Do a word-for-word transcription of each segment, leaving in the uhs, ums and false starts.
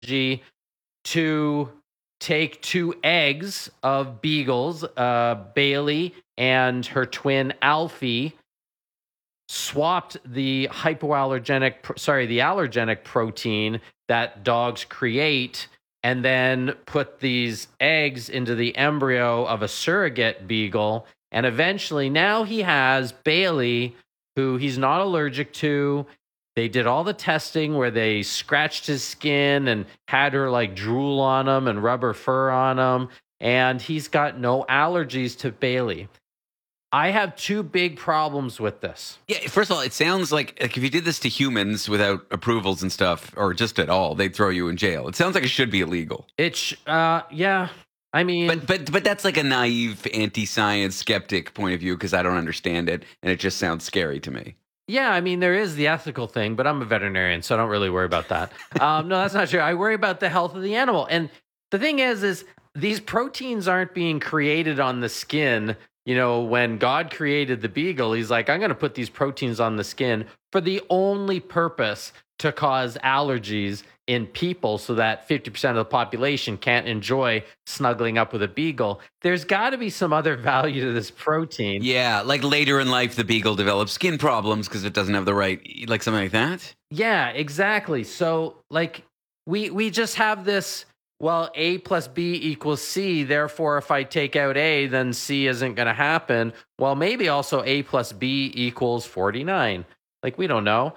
strategy to take two eggs of beagles, uh, Bailey and her twin Alfie, swapped the hypoallergenic, pr- sorry, the allergenic protein that dogs create, and then put these eggs into the embryo of a surrogate beagle. And eventually now he has Bailey, who he's not allergic to. They did all the testing where they scratched his skin and had her like drool on him and rub her fur on him. And he's got no allergies to Bailey. I have two big problems with this. Yeah, first of all, it sounds like, like if you did this to humans without approvals and stuff, or just at all, they'd throw you in jail. It sounds like it should be illegal. It's, uh, yeah, I mean... But but but that's like a naive anti-science skeptic point of view because I don't understand it, and it just sounds scary to me. Yeah, I mean, there is the ethical thing, but I'm a veterinarian, so I don't really worry about that. um, no, that's not true. I worry about the health of the animal. And the thing is, is these proteins aren't being created on the skin. You know, when God created the beagle, he's like, I'm going to put these proteins on the skin for the only purpose to cause allergies in people so that fifty percent of the population can't enjoy snuggling up with a beagle. There's got to be some other value to this protein. Yeah, like later in life, the beagle develops skin problems because it doesn't have the right, like something like that. Yeah, exactly. So, like, we we just have this... Well, A plus B equals C. Therefore, if I take out A, then C isn't going to happen. Well, maybe also A plus B equals forty-nine. Like, we don't know.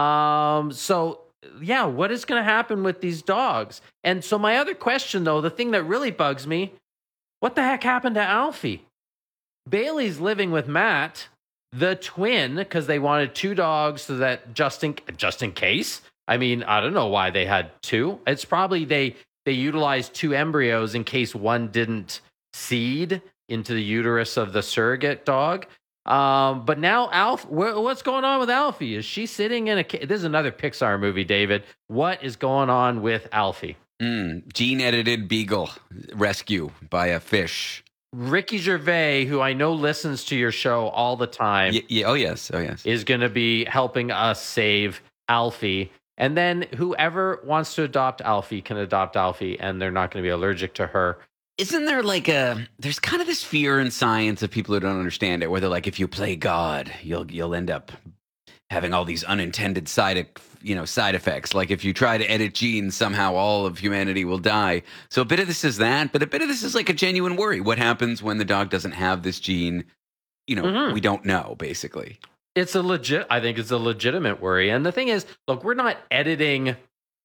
Um, so, yeah, what is going to happen with these dogs? And so my other question, though, the thing that really bugs me, what the heck happened to Alfie? Bailey's living with Matt, the twin, because they wanted two dogs so that just in, just in case. I mean, I don't know why they had two. It's probably they... They utilized two embryos in case one didn't seed into the uterus of the surrogate dog. Um, but now, Alf, wh- what's going on with Alfie? Is she sitting in a... Ca- this is another Pixar movie, David. What is going on with Alfie? Mm, gene-edited beagle rescue by a fish. Ricky Gervais, who I know listens to your show all the time... Y- yeah, oh, yes. Oh, yes. ...is going to be helping us save Alfie. And then whoever wants to adopt Alfie can adopt Alfie, and they're not going to be allergic to her. Isn't there like a, there's kind of this fear in science of people who don't understand it, where they're like, if you play God, you'll you'll end up having all these unintended side, you know, side effects. Like if you try to edit genes, somehow all of humanity will die. So a bit of this is that, but a bit of this is like a genuine worry. What happens when the dog doesn't have this gene? You know, mm-hmm. we don't know, basically. It's a legit, I think it's a legitimate worry. And the thing is, look, we're not editing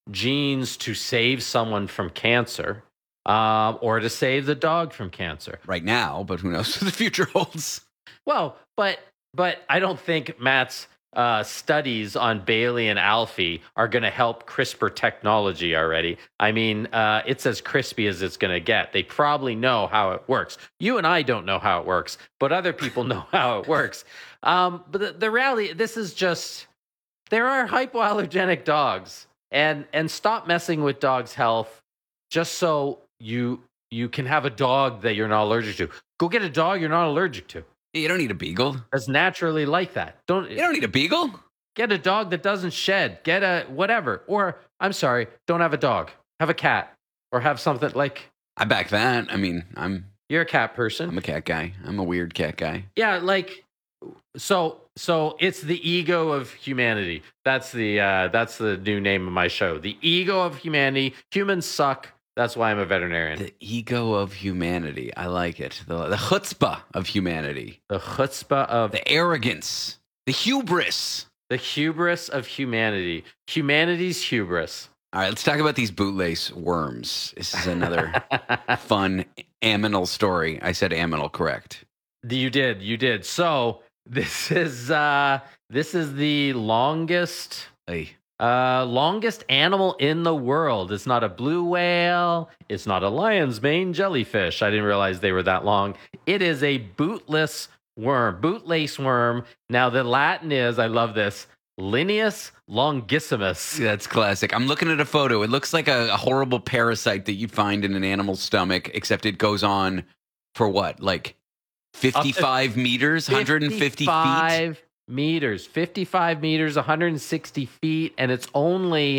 genes to save someone from cancer um, or to save the dog from cancer. Right now, but who knows what the future holds. Well, but but I don't think Matt's uh, studies on Bailey and Alfie are going to help CRISPR technology already. I mean, uh, it's as crispy as it's going to get. They probably know how it works. You and I don't know how it works, but other people know how it works. Um, but the, the reality, this is just, there are hypoallergenic dogs, and and stop messing with dogs' health just so you you can have a dog that you're not allergic to. Go get a dog you're not allergic to. You don't need a beagle. That's naturally like that. Don't you don't need a beagle? Get a dog that doesn't shed. Get a whatever. Or I'm sorry, don't have a dog. Have a cat, or have something like. I back that. I mean, I'm. You're a cat person. I'm a cat guy. I'm a weird cat guy. Yeah, like. So, so it's the ego of humanity. That's the uh, that's the new name of my show. The ego of humanity. Humans suck. That's why I'm a veterinarian. The ego of humanity. I like it. The, the chutzpah of humanity. The chutzpah of the arrogance. The hubris. The hubris of humanity. Humanity's hubris. All right, let's talk about these bootlace worms. This is another fun aminal story. I said aminal, correct? You did. You did. So. This is uh, this is the longest hey. uh, longest animal in the world. It's not a blue whale. It's not a lion's mane jellyfish. I didn't realize they were that long. It is a bootless worm, bootlace worm. Now the Latin is, I love this, Linnaeus longissimus. That's classic. I'm looking at a photo. It looks like a, a horrible parasite that you'd find in an animal's stomach, except it goes on for what, like. fifty-five meters, one hundred fifty feet? meters, fifty-five meters, one hundred sixty feet, and it's only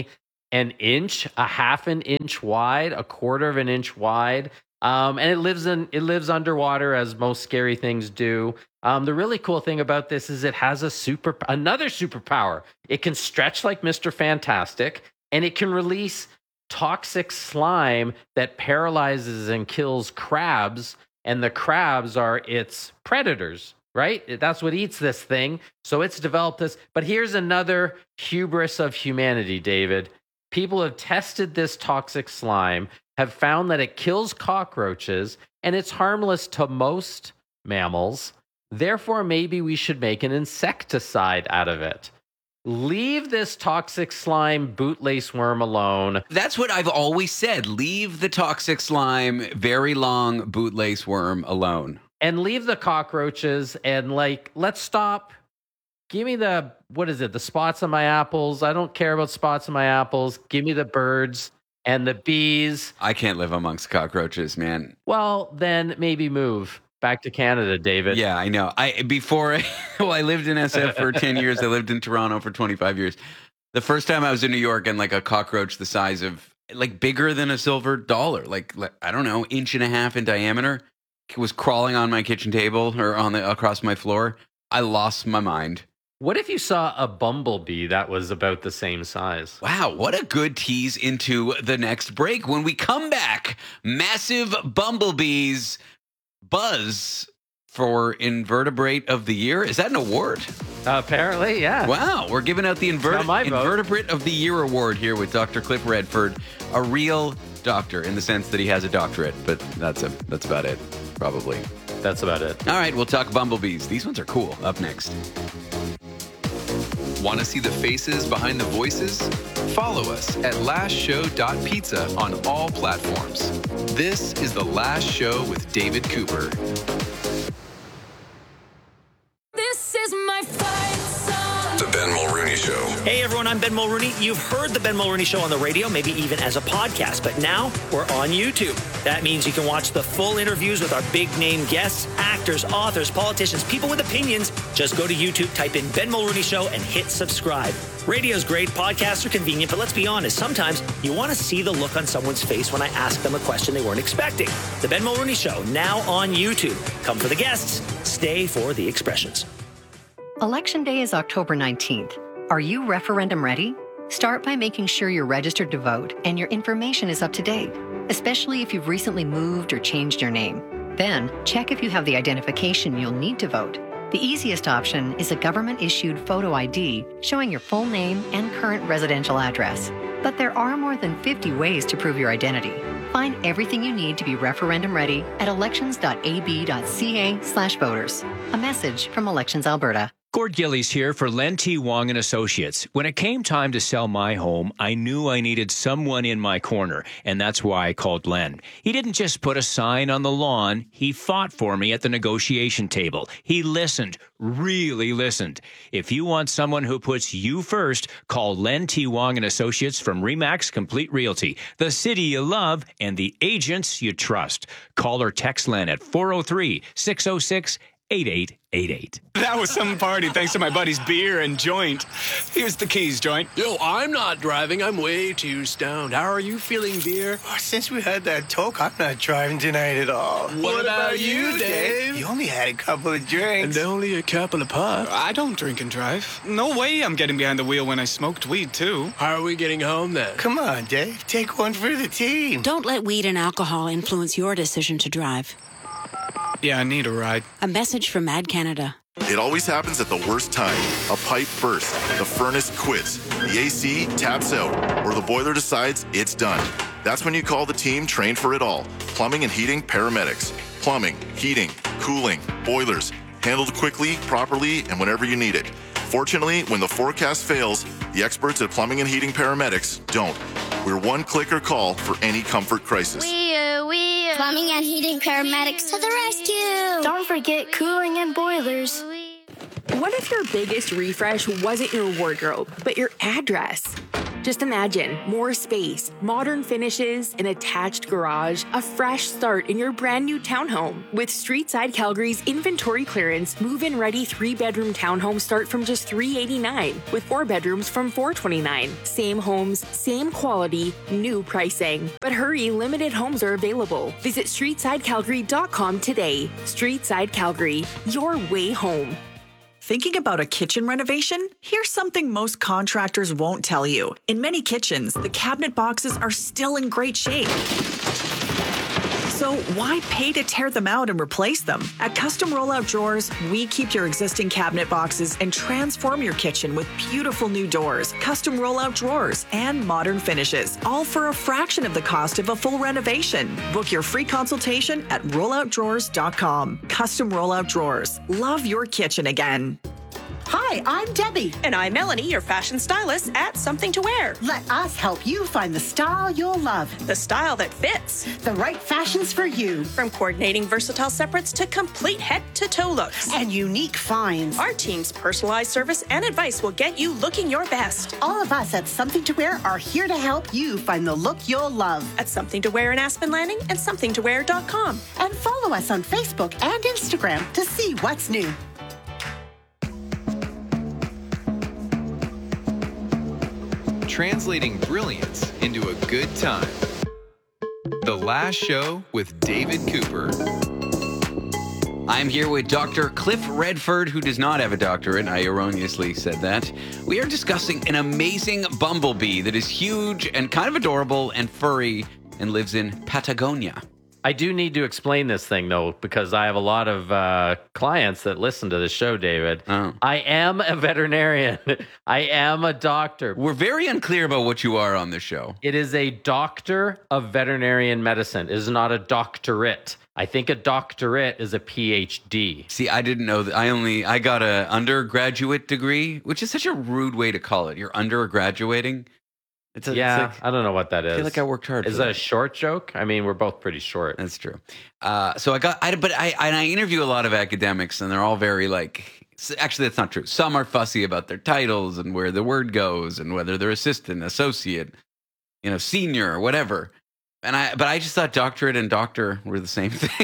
an inch, a half an inch wide, a quarter of an inch wide. Um, and it lives in it lives underwater, as most scary things do. Um, the really cool thing about this is it has a super another superpower. It can stretch like Mister Fantastic, and it can release toxic slime that paralyzes and kills crabs, and the crabs are its predators, right? That's what eats this thing. So it's developed this. But here's another hubris of humanity, David. People have tested this toxic slime, have found that it kills cockroaches, and it's harmless to most mammals. Therefore, maybe we should make an insecticide out of it. Leave this toxic slime bootlace worm alone. That's what I've always said. Leave the toxic slime, very long bootlace worm alone. And leave the cockroaches, and like, let's stop. Give me the, what is it? The spots on my apples. I don't care about spots on my apples. Give me the birds and the bees. I can't live amongst cockroaches, man. Well, then maybe move back to Canada, David. Yeah, I know. I before I, well, I lived in S F for ten years. I lived in Toronto for twenty-five years. The first time I was in New York, and like a cockroach the size of, like bigger than a silver dollar, like, like I don't know, inch and a half in diameter, was crawling on my kitchen table or on the across my floor. I lost my mind. What if you saw a bumblebee that was about the same size? Wow, what a good tease into the next break. When we come back, massive bumblebees buzz for Invertebrate of the Year. Is that an award? Uh, apparently, yeah. Wow, we're giving out the invert- Not my vote. Invertebrate of the Year award here with Doctor Cliff Redford, a real doctor in the sense that he has a doctorate, but that's a that's about it, probably. That's about it. All right, we'll talk bumblebees. These ones are cool. Up next. Want to see the faces behind the voices? Follow us at last show dot pizza on all platforms. This is The Last Show with David Cooper. This is my fight song. The Ben Mulrooney Show. Hey everyone, I'm Ben Mulrooney. You've heard the Ben Mulrooney Show on the radio, maybe even as a podcast, but now we're on YouTube. That means you can watch the full interviews with our big name guests, actors, authors, politicians, people with opinions. Just go to YouTube, type in Ben Mulrooney Show, and hit subscribe. Radio's great, podcasts are convenient, but let's be honest, sometimes you want to see the look on someone's face when I ask them a question they weren't expecting. The Ben Mulrooney Show, now on YouTube. Come for the guests, stay for the expressions. Election Day is October nineteenth. Are you referendum ready? Start by making sure you're registered to vote and your information is up to date, especially if you've recently moved or changed your name. Then, check if you have the identification you'll need to vote. The easiest option is a government-issued photo I D showing your full name and current residential address. But there are more than fifty ways to prove your identity. Find everything you need to be referendum ready at elections dot a b dot c a slash voters. A message from Elections Alberta. Gord Gillies here for Len T. Wong and Associates. When it came time to sell my home, I knew I needed someone in my corner, and that's why I called Len. He didn't just put a sign on the lawn. He fought for me at the negotiation table. He listened, really listened. If you want someone who puts you first, call Len T. Wong and Associates from Remax Complete Realty, the city you love and the agents you trust. Call or text Len at four oh three, six oh six, eight eight eight eight. That was some party thanks to my buddy's beer and joint. Here's the keys, joint. Yo, I'm not driving. I'm way too stoned. How are you feeling, beer? Oh, since we had that talk, I'm not driving tonight at all. What, what about, about you, Dave? Dave? You only had a couple of drinks. And only a couple of puffs. I don't drink and drive. No way I'm getting behind the wheel when I smoked weed, too. How are we getting home, then? Come on, Dave. Take one for the team. Don't let weed and alcohol influence your decision to drive. Yeah, I need a ride. A message from Mad Canada. It always happens at the worst time. A pipe bursts, the furnace quits, the A C taps out, or the boiler decides it's done. That's when you call the team trained for it all. Plumbing and heating paramedics. Plumbing, heating, cooling, boilers. Handled quickly, properly, and whenever you need it. Fortunately, when the forecast fails, the experts at Plumbing and Heating Paramedics don't. We're one clicker call for any comfort crisis. We, uh, we, uh, Plumbing and Heating Paramedics to the rescue! Don't forget cooling and boilers. What if your biggest refresh wasn't your wardrobe, but your address? Just imagine more space, modern finishes, an attached garage, a fresh start in your brand new townhome. With Streetside Calgary's inventory clearance, move-in ready three-bedroom townhomes start from just three hundred eighty-nine dollars, with four bedrooms from four hundred twenty-nine dollars. Same homes, same quality, new pricing. But hurry, limited homes are available. Visit streetside calgary dot com today. Streetside Calgary, your way home. Thinking about a kitchen renovation? Here's something most contractors won't tell you. In many kitchens, the cabinet boxes are still in great shape. So why pay to tear them out and replace them? At Custom Rollout Drawers, we keep your existing cabinet boxes and transform your kitchen with beautiful new doors, custom rollout drawers, and modern finishes, all for a fraction of the cost of a full renovation. Book your free consultation at rollout drawers dot com. Custom Rollout Drawers. Love your kitchen again. Hi, I'm Debbie. And I'm Melanie, your fashion stylist at Something to Wear. Let us help you find the style you'll love. The style that fits. The right fashions for you. From coordinating versatile separates to complete head-to-toe looks. And unique finds. Our team's personalized service and advice will get you looking your best. All of us at Something to Wear are here to help you find the look you'll love. At Something to Wear in Aspen Landing and something to wear dot com. And follow us on Facebook and Instagram to see what's new. Translating brilliance into a good time. The Last Show with David Cooper. I'm here with Doctor Cliff Redford, who does not have a doctorate. I erroneously said that. We are discussing an amazing bumblebee that is huge and kind of adorable and furry and lives in Patagonia. I do need to explain this thing, though, because I have a lot of uh, clients that listen to the show, David. Oh. I am a veterinarian. I am a doctor. We're very unclear about what you are on this show. It is a doctor of veterinarian medicine. It is not a doctorate. I think a doctorate is a P H D. See, I didn't know that. I only, I got an undergraduate degree, which is such a rude way to call it. You're undergraduating. It's a, yeah, it's like, I don't know what that is. I feel like I worked hard. Is for that, that a short joke? I mean, we're both pretty short. That's true. Uh, so I got, I, but I, and I interview a lot of academics, and they're all very like. Actually, that's not true. Some are fussy about their titles and where the word goes, and whether they're assistant, associate, you know, senior, or whatever. And I, but I just thought doctorate and doctor were the same thing.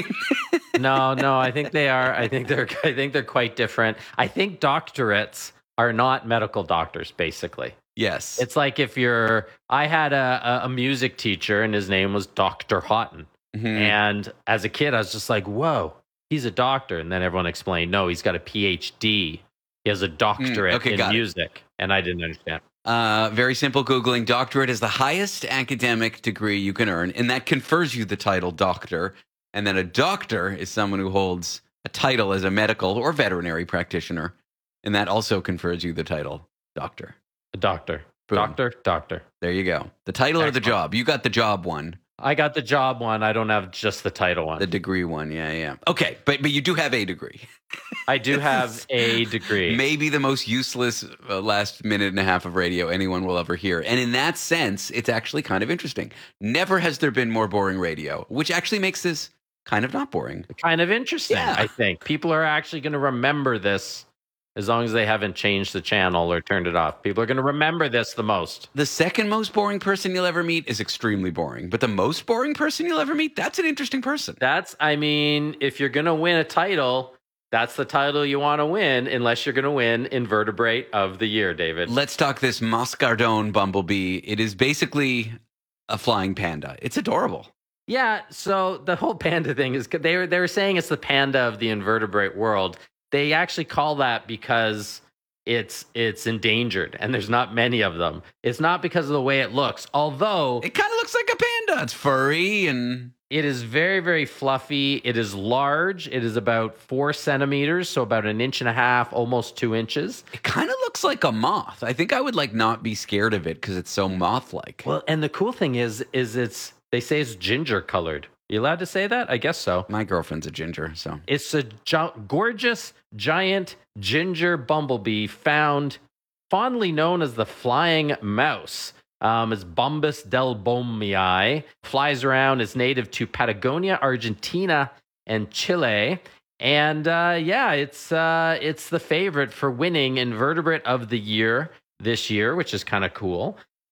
no, no, I think they are. I think they're. I think they're quite different. I think doctorates are not medical doctors, basically. Yes. It's like if you're, I had a, a music teacher and his name was Doctor Houghton. Mm-hmm. And as a kid, I was just like, whoa, he's a doctor. And then everyone explained, no, he's got a P H D. He has a doctorate mm, okay, in music. It. And I didn't understand. Uh, very simple Googling. Doctorate is the highest academic degree you can earn. And that confers you the title doctor. And then a doctor is someone who holds a title as a medical or veterinary practitioner. And that also confers you the title doctor. Doctor. Boom. Doctor. Doctor. There you go. The title Excellent. Or the job? You got the job one. I got the job one. I don't have just the title one. The degree one. Yeah, yeah. Okay, but but you do have a degree. I do have a degree. Maybe the most useless uh, last minute and a half of radio anyone will ever hear. And in that sense, it's actually kind of interesting. Never has there been more boring radio, which actually makes this kind of not boring. Kind of interesting, yeah. I think. People are actually going to remember this. As long as they haven't changed the channel or turned it off. People are going to remember this the most. The second most boring person you'll ever meet is extremely boring. But the most boring person you'll ever meet, that's an interesting person. That's, I mean, if you're going to win a title, that's the title you want to win, unless you're going to win Invertebrate of the Year, David. Let's talk this Moscardone bumblebee. It is basically a flying panda. It's adorable. Yeah, so the whole panda thing is, they were, they were saying it's the panda of the invertebrate world. They actually call that because it's it's endangered and there's not many of them. It's not because of the way it looks, although it kind of looks like a panda. It's furry and it is very, very fluffy. It is large. It is about four centimeters, so about an inch and a half, almost two inches. It kind of looks like a moth. I think I would like not be scared of it because it's so moth-like. Well, and the cool thing is, is it's they say it's ginger colored. You allowed to say that? I guess so. My girlfriend's a ginger, so. It's a gi- gorgeous, giant ginger bumblebee found, fondly known as the flying mouse. Um, it's Bombus delbomii. Flies around, is native to Patagonia, Argentina, and Chile. And uh, yeah, it's uh, it's the favorite for winning Invertebrate of the Year this year, which is kind of cool.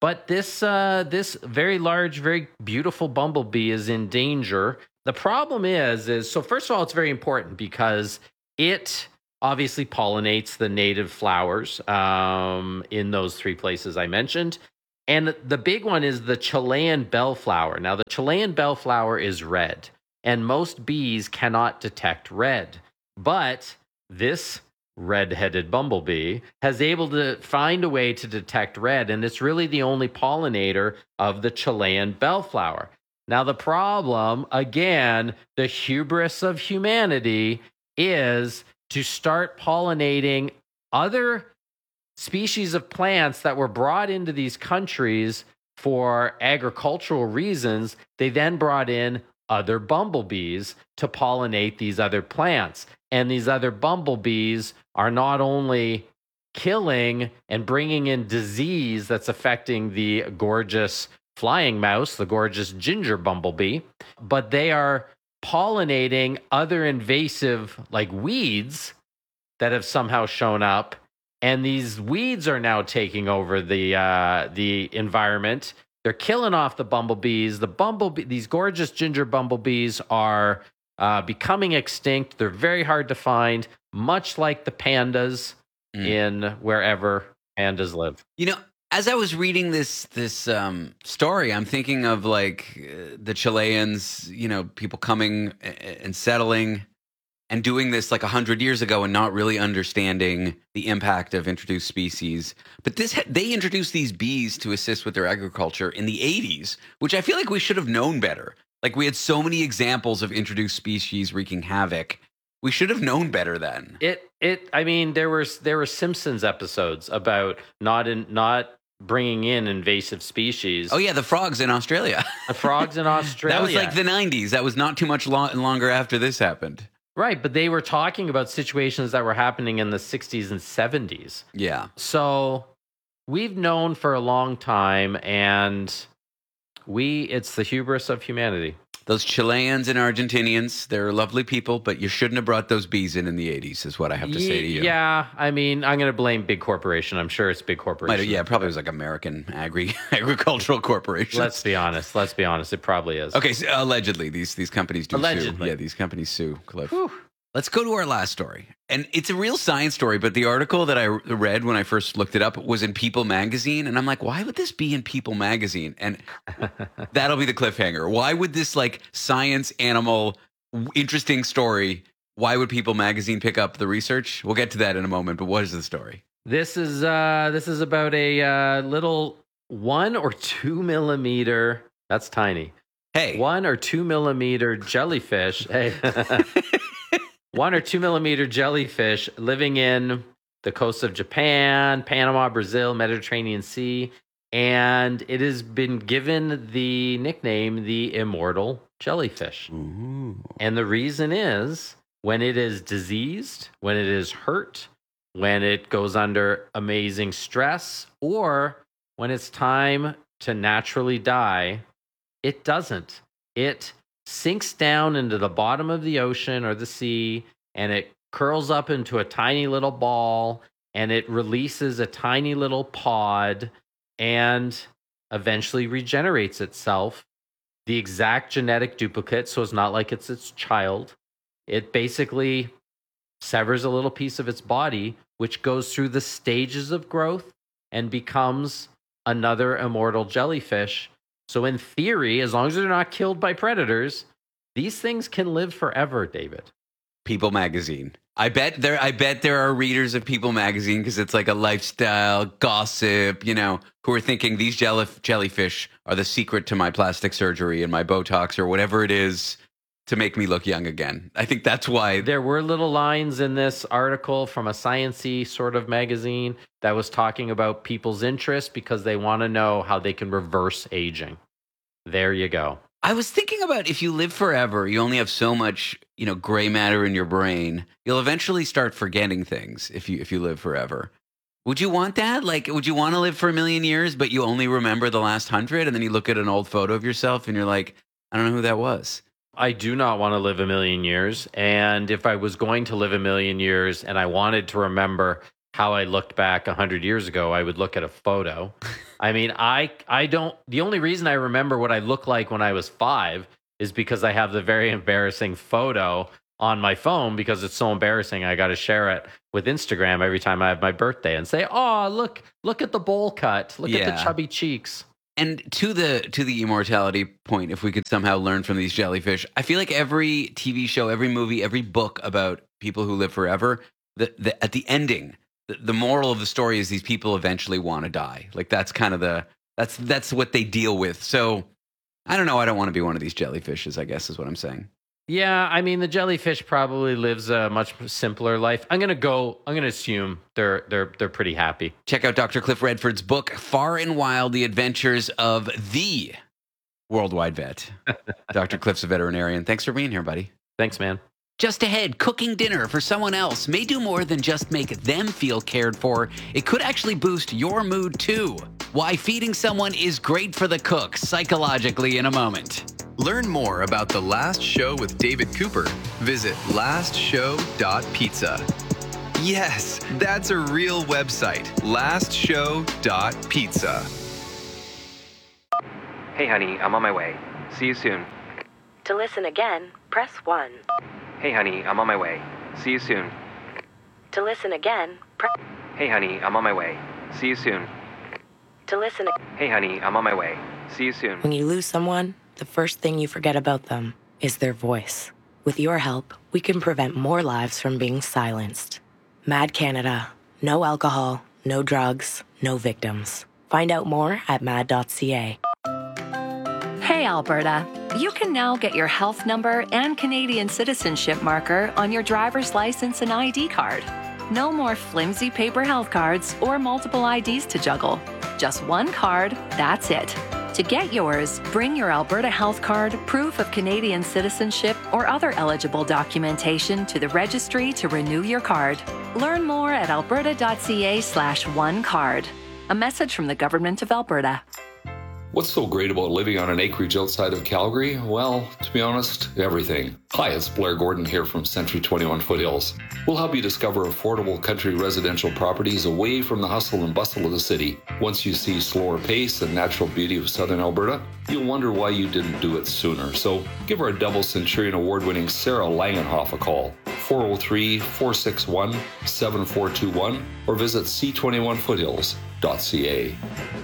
But this uh, this very large, very beautiful bumblebee is in danger. The problem is, is so first of all, it's very important because it obviously pollinates the native flowers um, in those three places I mentioned. And the big one is the Chilean bellflower. Now, the Chilean bellflower is red, and most bees cannot detect red. But this red-headed bumblebee has able to find a way to detect red, and it's really the only pollinator of the Chilean bellflower. Now, the problem, again, the hubris of humanity is to start pollinating other species of plants that were brought into these countries for agricultural reasons. They then brought in other bumblebees to pollinate these other plants. And these other bumblebees are not only killing and bringing in disease that's affecting the gorgeous flying mouse, the gorgeous ginger bumblebee, but they are pollinating other invasive like weeds that have somehow shown up. And these weeds are now taking over the uh, the environment. They're killing off the bumblebees. The bumblebee, these gorgeous ginger bumblebees are uh, becoming extinct. They're very hard to find, much like the pandas mm. in wherever pandas live. You know, as I was reading this this um, story, I'm thinking of like uh, the Chileans, you know, people coming and settling and doing this like a hundred years ago and not really understanding the impact of introduced species. But this they introduced these bees to assist with their agriculture in the eighties, which I feel like we should have known better. Like we had so many examples of introduced species wreaking havoc. We should have known better then. It it I mean there was there were Simpsons episodes about not in not bringing in invasive species. Oh yeah, the frogs in Australia. The frogs in Australia. That was like the nineties. That was not too much lo- longer after this happened. Right, but they were talking about situations that were happening in the sixties and seventies. Yeah. So we've known for a long time, and we it's the hubris of humanity. Those Chileans and Argentinians, they're lovely people, but you shouldn't have brought those bees in in the eighties, is what I have to say to you. Yeah, I mean, I'm going to blame big corporation. I'm sure it's big corporation. Might, yeah, probably was like American agri agricultural corporations. Let's be honest. Let's be honest. It probably is. Okay, so allegedly, these these companies do allegedly. sue. Yeah, these companies sue, Cliff. Whew. Let's go to our last story. And it's a real science story, but the article that I read when I first looked it up was in People magazine. And I'm like, why would this be in People magazine? And that'll be the cliffhanger. Why would this like science animal interesting story, why would People magazine pick up the research? We'll get to that in a moment, but what is the story? This is uh, this is about a uh, little one or two millimeter, that's tiny. Hey. One or two millimeter jellyfish. Hey. One or two millimeter jellyfish living in the coast of Japan, Panama, Brazil, Mediterranean Sea, and it has been given the nickname the immortal jellyfish. Ooh. And the reason is when it is diseased, when it is hurt, when it goes under amazing stress, or when it's time to naturally die, it doesn't. It sinks down into the bottom of the ocean or the sea, and it curls up into a tiny little ball, and it releases a tiny little pod and eventually regenerates itself. The exact genetic duplicate, so it's not like it's its child. It basically severs a little piece of its body, which goes through the stages of growth and becomes another immortal jellyfish. So in theory, as long as they're not killed by predators, these things can live forever, David. People magazine. I bet there I bet there are readers of People magazine because it's like a lifestyle gossip, you know, who are thinking these jelly, jellyfish are the secret to my plastic surgery and my Botox or whatever it is to make me look young again. I think that's why. There were little lines in this article from a science-y sort of magazine that was talking about people's interest because they want to know how they can reverse aging. There you go. I was thinking about if you live forever, you only have so much, you know, gray matter in your brain. You'll eventually start forgetting things if you if you live forever. Would you want that? Like, would you want to live for a million years, but you only remember the last hundred, and then you look at an old photo of yourself and you're like, I don't know who that was. I do not want to live a million years. And if I was going to live a million years and I wanted to remember how I looked back one hundred years ago, I would look at a photo. I mean, I I don't, the only reason I remember what I looked like when I was five is because I have the very embarrassing photo on my phone because it's so embarrassing. I got to share it with Instagram every time I have my birthday and say, oh, look, look at the bowl cut. Look Yeah. at the chubby cheeks. And to the to the immortality point, if we could somehow learn from these jellyfish, I feel like every T V show, every movie, every book about people who live forever, the, the at the ending, the, the moral of the story is these people eventually want to die. Like that's kind of the that's that's what they deal with. So I don't know. I don't want to be one of these jellyfishes, I guess is what I'm saying. Yeah, I mean the jellyfish probably lives a much simpler life. I'm gonna go. I'm gonna assume they're they're they're pretty happy. Check out Doctor Cliff Redford's book, Far and Wild: The Adventures of the Worldwide Vet. Doctor Cliff's a veterinarian. Thanks for being here, buddy. Thanks, man. Just ahead, cooking dinner for someone else may do more than just make them feel cared for. It could actually boost your mood too. Why feeding someone is great for the cook psychologically in a moment. Learn more about The Last Show with David Cooper. Visit last show dot pizza. Yes, that's a real website. last show dot pizza. Hey, honey, I'm on my way. See you soon. To listen again, press one. Hey, honey, I'm on my way. See you soon. To listen again, press... Hey, honey, I'm on my way. See you soon. To listen... Hey, honey, I'm on my way. See you soon. When you lose someone, the first thing you forget about them is their voice. With your help, we can prevent more lives from being silenced. Mad Canada. No alcohol, no drugs, no victims. Find out more at mad dot c a. Hey, Alberta. You can now get your health number and Canadian citizenship marker on your driver's license and I D card. No more flimsy paper health cards or multiple I Ds to juggle. Just one card, that's it. To get yours, bring your Alberta Health Card, proof of Canadian citizenship, or other eligible documentation to the registry to renew your card. Learn more at alberta dot c a slash one card. A message from the Government of Alberta. What's so great about living on an acreage outside of Calgary? Well, to be honest, everything. Hi, it's Blair Gordon here from Century twenty-one Foothills. We'll help you discover affordable country residential properties away from the hustle and bustle of the city. Once you see slower pace and natural beauty of southern Alberta, you'll wonder why you didn't do it sooner. So give our double Centurion award-winning Sarah Langenhoff a call, four oh three, four six one, seven four two one, or visit c twenty-one foothills dot c a.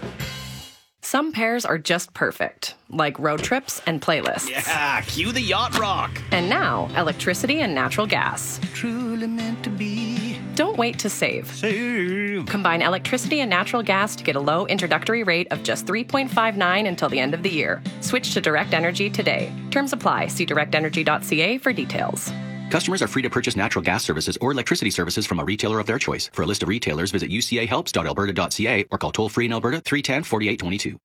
Some pairs are just perfect, like road trips and playlists. Yeah, cue the yacht rock. And now, electricity and natural gas. Truly meant to be. Don't wait to save. Save. Combine electricity and natural gas to get a low introductory rate of just three point five nine until the end of the year. Switch to Direct Energy today. Terms apply. See direct energy dot c a for details. Customers are free to purchase natural gas services or electricity services from a retailer of their choice. For a list of retailers, visit u c a helps dot alberta dot c a or call toll-free in Alberta three one zero, four eight two two.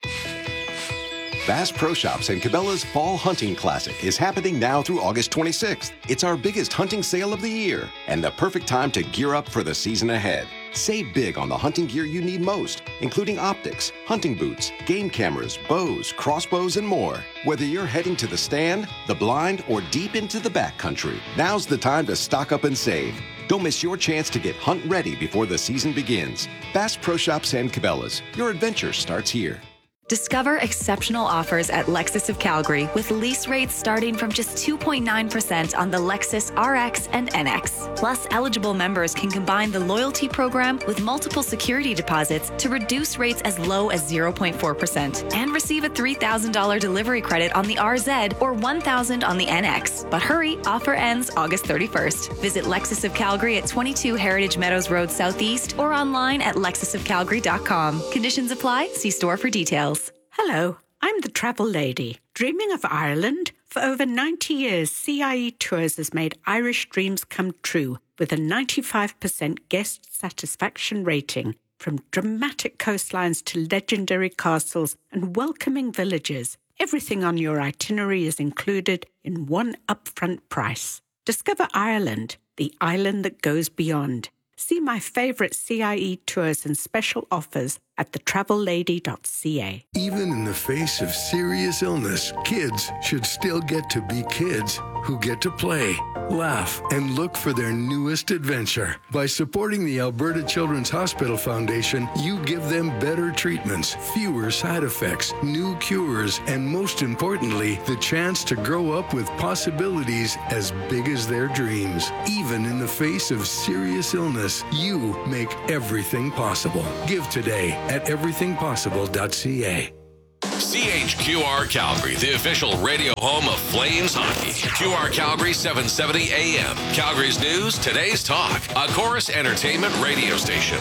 Bass Pro Shops and Cabela's Fall Hunting Classic is happening now through August twenty-sixth. It's our biggest hunting sale of the year and the perfect time to gear up for the season ahead. Save big on the hunting gear you need most, including optics, hunting boots, game cameras, bows, crossbows, and more. Whether you're heading to the stand, the blind, or deep into the backcountry, now's the time to stock up and save. Don't miss your chance to get hunt ready before the season begins. Bass Pro Shops and Cabela's. Your adventure starts here. Discover exceptional offers at Lexus of Calgary with lease rates starting from just two point nine percent on the Lexus R X and N X. Plus, eligible members can combine the loyalty program with multiple security deposits to reduce rates as low as zero point four percent and receive a three thousand dollars delivery credit on the R Z or one thousand dollars on the N X. But hurry, offer ends August thirty-first. Visit Lexus of Calgary at twenty-two Heritage Meadows Road Southeast or online at lexus of calgary dot com. Conditions apply. See store for details. Hello, I'm the travel lady. Dreaming of Ireland? For over ninety years, C I E Tours has made Irish dreams come true with a ninety-five percent guest satisfaction rating. From dramatic coastlines to legendary castles and welcoming villages, everything on your itinerary is included in one upfront price. Discover Ireland, the island that goes beyond. See my favourite C I E Tours and special offers at the travel lady dot c a. Even in the face of serious illness, kids should still get to be kids who get to play, laugh, and look for their newest adventure. By supporting the Alberta Children's Hospital Foundation, you give them better treatments, fewer side effects, new cures, and most importantly, the chance to grow up with possibilities as big as their dreams. Even in the face of serious illness, you make everything possible. Give today at everything possible dot c a. C H Q R Calgary, the official radio home of Flames hockey. Q R Calgary seven seventy A M. Calgary's news, today's talk. A Chorus Entertainment radio station.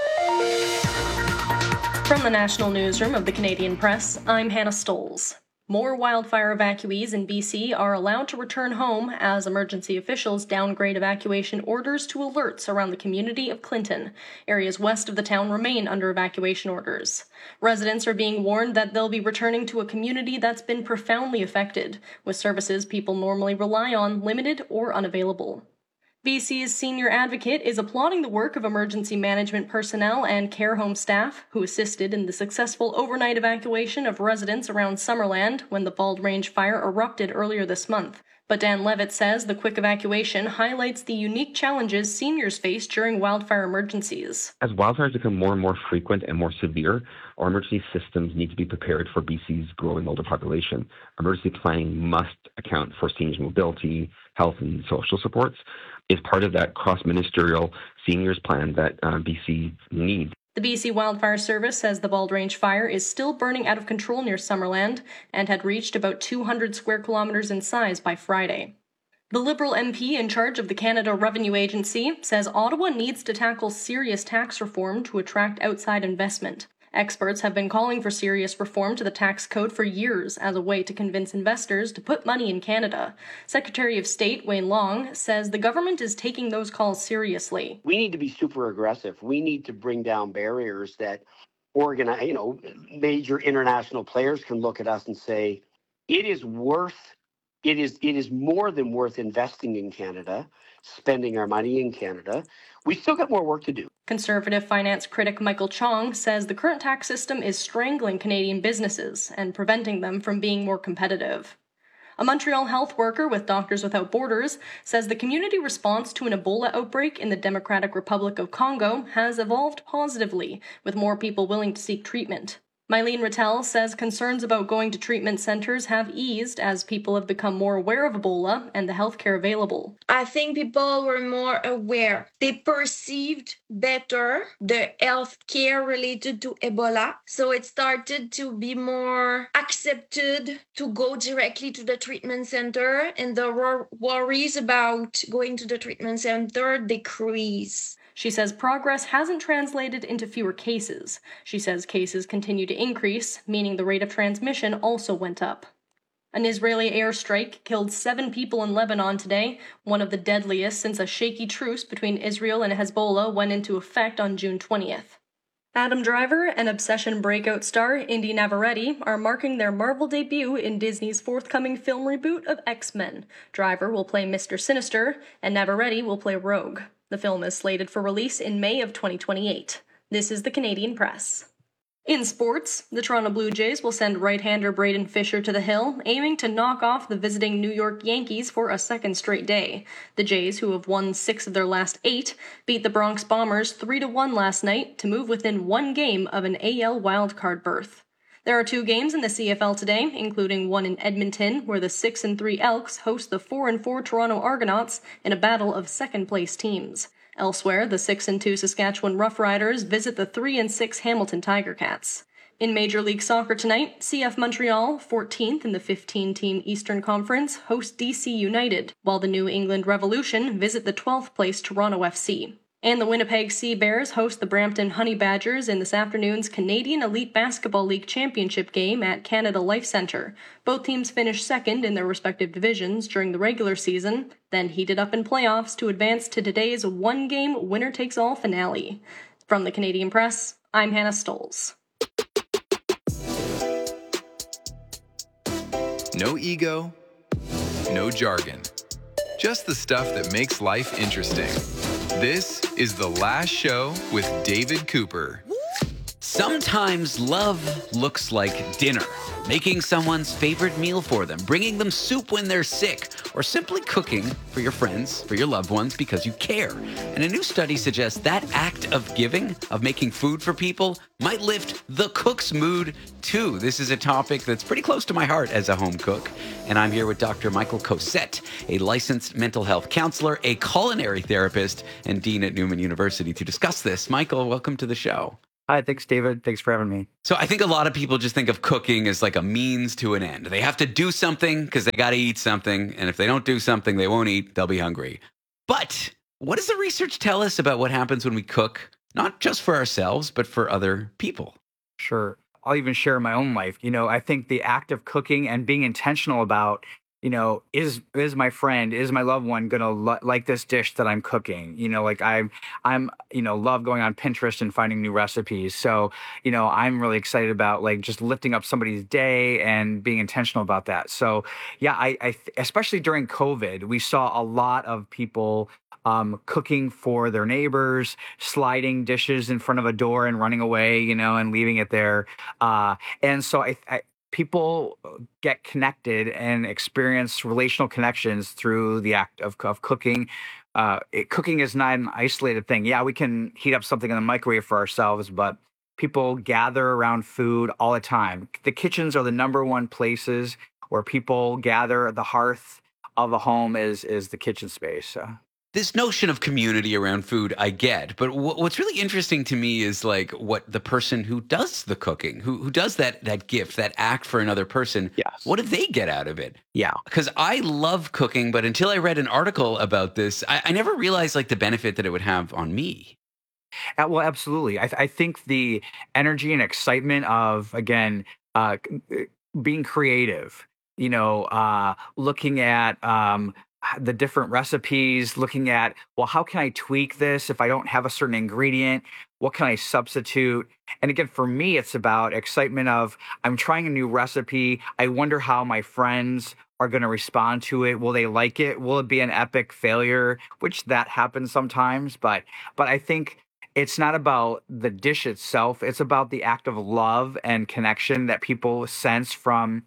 From the National Newsroom of the Canadian Press, I'm Hannah Stoles. More wildfire evacuees in B C are allowed to return home as emergency officials downgrade evacuation orders to alerts around the community of Clinton. Areas west of the town remain under evacuation orders. Residents are being warned that they'll be returning to a community that's been profoundly affected, with services people normally rely on limited or unavailable. B C's senior advocate is applauding the work of emergency management personnel and care home staff who assisted in the successful overnight evacuation of residents around Summerland when the Bald Range fire erupted earlier this month. But Dan Levitt says the quick evacuation highlights the unique challenges seniors face during wildfire emergencies. As wildfires become more and more frequent and more severe, our emergency systems need to be prepared for B C's growing older population. Emergency planning must account for seniors' mobility, health, and social supports. Is part of that cross-ministerial seniors plan that uh, B C needs. The B C Wildfire Service says the Bald Range fire is still burning out of control near Summerland and had reached about two hundred square kilometers in size by Friday. The Liberal M P in charge of the Canada Revenue Agency says Ottawa needs to tackle serious tax reform to attract outside investment. Experts have been calling for serious reform to the tax code for years as a way to convince investors to put money in Canada. Secretary of State Wayne Long says the government is taking those calls seriously. We need to be super aggressive. We need to bring down barriers that organize, you know, major international players can look at us and say, it is worth, it is, it is more than worth investing in Canada, spending our money in Canada. We still got more work to do. Conservative finance critic Michael Chong says the current tax system is strangling Canadian businesses and preventing them from being more competitive. A Montreal health worker with Doctors Without Borders says the community response to an Ebola outbreak in the Democratic Republic of Congo has evolved positively, with more people willing to seek treatment. Mylene Rattel says concerns about going to treatment centers have eased as people have become more aware of Ebola and the healthcare available. I think people were more aware. They perceived better the healthcare related to Ebola. So it started to be more accepted to go directly to the treatment center, and the worries about going to the treatment center decrease. She says progress hasn't translated into fewer cases. She says cases continue to increase, meaning the rate of transmission also went up. An Israeli airstrike killed seven people in Lebanon today, one of the deadliest since a shaky truce between Israel and Hezbollah went into effect on June twentieth. Adam Driver and Obsession breakout star Indy Navarrete are marking their Marvel debut in Disney's forthcoming film reboot of X-Men. Driver will play Mister Sinister, and Navarrete will play Rogue. The film is slated for release in May of twenty twenty-eight. This is the Canadian Press. In sports, the Toronto Blue Jays will send right-hander Braden Fisher to the hill, aiming to knock off the visiting New York Yankees for a second straight day. The Jays, who have won six of their last eight, beat the Bronx Bombers three to one last night to move within one game of an A L wildcard berth. There are two games in the C F L today, including one in Edmonton, where the six and three Elks host the four and four Toronto Argonauts in a battle of second-place teams. Elsewhere, the six and two Saskatchewan Roughriders visit the three and six Hamilton Tiger Cats. In Major League Soccer tonight, C F Montreal, fourteenth in the fifteen-team Eastern Conference, host D C United, while the New England Revolution visit the twelfth-place Toronto F C. And the Winnipeg Sea Bears host the Brampton Honey Badgers in this afternoon's Canadian Elite Basketball League Championship game at Canada Life Centre. Both teams finished second in their respective divisions during the regular season, then heated up in playoffs to advance to today's one-game winner-takes-all finale. From the Canadian Press, I'm Hannah Stoles. No ego, no jargon. Just the stuff that makes life interesting. This is The Last Show with David Cooper. Sometimes love looks like dinner, making someone's favorite meal for them, bringing them soup when they're sick, or simply cooking for your friends, for your loved ones, because you care. And a new study suggests that act of giving, of making food for people, might lift the cook's mood too. This is a topic that's pretty close to my heart as a home cook. And I'm here with Doctor Michael Cosette, a licensed mental health counselor, a culinary therapist, and dean at Newman University to discuss this. Michael, welcome to the show. Hi, thanks, David. Thanks for having me. So I think a lot of people just think of cooking as like a means to an end. They have to do something because they got to eat something. And if they don't do something, they won't eat. They'll be hungry. But what does the research tell us about what happens when we cook, not just for ourselves, but for other people? Sure. I'll even share my own life. You know, I think the act of cooking and being intentional about, you know, is is my friend, is my loved one going to lo- like this dish that I'm cooking? You know, like I'm, I'm, you know, love going on Pinterest and finding new recipes. So, you know, I'm really excited about like just lifting up somebody's day and being intentional about that. So, yeah, I, I especially during COVID, we saw a lot of people um, cooking for their neighbors, sliding dishes in front of a door and running away, you know, and leaving it there. Uh, and so I, I people get connected and experience relational connections through the act of, of cooking. Uh, it, cooking is not an isolated thing. Yeah, we can heat up something in the microwave for ourselves, but people gather around food all the time. The kitchens are the number one places where people gather. The hearth of a home is is the kitchen space. So. This notion of community around food, I get, but w- what's really interesting to me is like what the person who does the cooking, who who does that that gift, that act for another person, yes. What do they get out of it? Yeah. Because I love cooking, but until I read an article about this, I, I never realized like the benefit that it would have on me. Uh, well, absolutely. I, th- I think the energy and excitement of, again, uh, being creative, you know, uh, looking at um, the different recipes, looking at, well, how can I tweak this if I don't have a certain ingredient? What can I substitute? And again, for me, it's about excitement of I'm trying a new recipe. I wonder how my friends are going to respond to it. Will they like it? Will it be an epic failure? Which that happens sometimes. But but I think it's not about the dish itself. It's about the act of love and connection that people sense from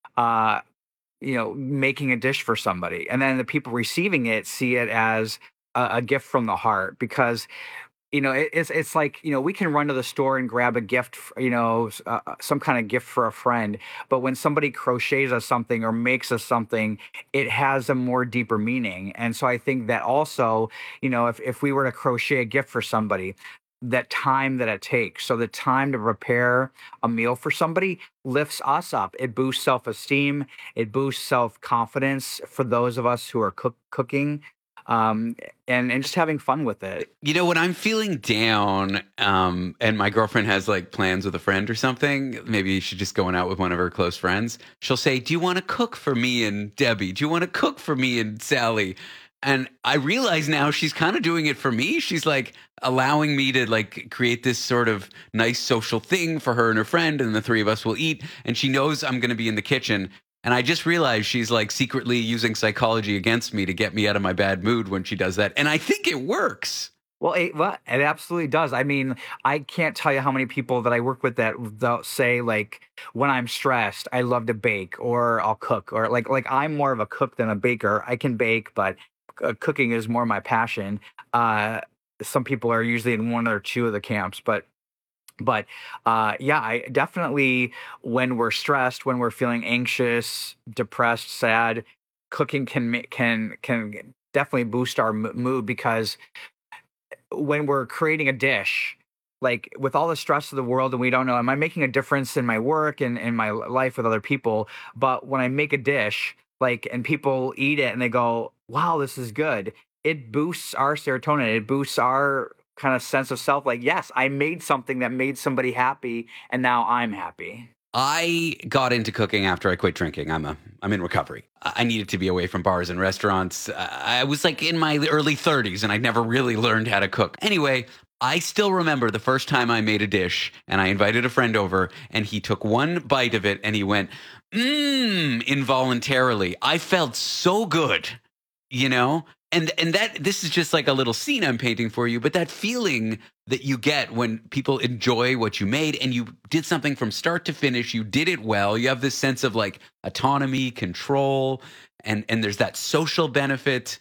uh you know, making a dish for somebody. And then the people receiving it see it as a, a gift from the heart because, you know, it, it's it's like, you know, we can run to the store and grab a gift, you know, uh, some kind of gift for a friend. But when somebody crochets us something or makes us something, it has a more deeper meaning. And so I think that also, you know, if, if we were to crochet a gift for somebody, that time that it takes. So the time to prepare a meal for somebody lifts us up. It boosts self-esteem. It boosts self-confidence for those of us who are cook- cooking um, and, and just having fun with it. You know, when I'm feeling down um, and my girlfriend has like plans with a friend or something, maybe she's just going out with one of her close friends, she'll say, do you want to cook for me and Debbie? Do you want to cook for me and Sally? And I realize now she's kind of doing it for me. She's like allowing me to like create this sort of nice social thing for her and her friend, and the three of us will eat. And she knows I'm going to be in the kitchen. And I just realized she's like secretly using psychology against me to get me out of my bad mood when she does that. And I think it works. Well, it, well, it absolutely does. I mean, I can't tell you how many people that I work with that they'll say like, when I'm stressed, I love to bake or I'll cook or like, like I'm more of a cook than a baker. I can bake, but uh, cooking is more my passion. Uh, some people are usually in one or two of the camps, but But uh, yeah, I definitely, when we're stressed, when we're feeling anxious, depressed, sad, cooking can can can definitely boost our mood because when we're creating a dish, like with all the stress of the world and we don't know, am I making a difference in my work and in my life with other people? But when I make a dish, like, and people eat it and they go, wow, this is good. It boosts our serotonin. It boosts our kind of sense of self. Like, yes, I made something that made somebody happy and now I'm happy. I got into cooking after I quit drinking. I'm a, I'm in recovery. I needed to be away from bars and restaurants. I was like in my early thirties and I never really learned how to cook. Anyway, I still remember the first time I made a dish and I invited a friend over and he took one bite of it and he went, mmm, involuntarily. I felt so good, you know? And and that this is just like a little scene I'm painting for you, but that feeling that you get when people enjoy what you made and you did something from start to finish, you did it well. You have this sense of like autonomy, control, and and there's that social benefit.